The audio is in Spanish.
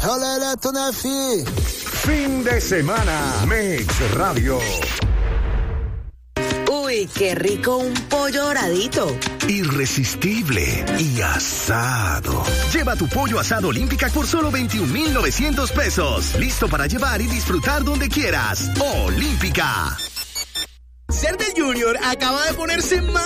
Olele Tunefi. Fin de semana, Mix Radio. Uy, qué rico un pollo doradito. Irresistible y asado. Lleva tu pollo asado Olímpica por solo 21,900 pesos. Listo para llevar y disfrutar donde quieras. Olímpica. Ser del Junior acaba de ponerse más